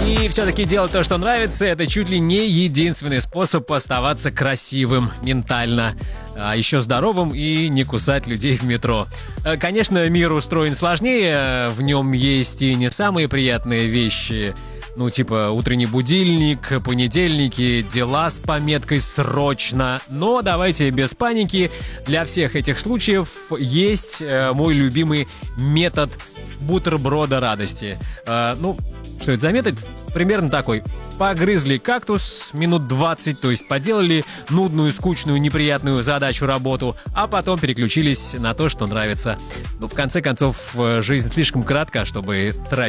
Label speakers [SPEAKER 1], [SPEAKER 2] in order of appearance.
[SPEAKER 1] И все-таки делать то, что нравится, это чуть ли не единственный способ оставаться красивым ментально, а еще здоровым и не кусать людей в метро. Конечно, мир устроен сложнее, в нем есть и не самые приятные вещи, ну типа утренний будильник, понедельники, дела с пометкой «срочно». Но давайте без паники, для всех этих случаев есть мой любимый метод бутерброда радости. Что это за метод? Примерно такой. Погрызли кактус минут 20, то есть поделали нудную, скучную, неприятную задачу, работу, а потом переключились на то, что нравится. В конце концов, жизнь слишком коротка, чтобы тратить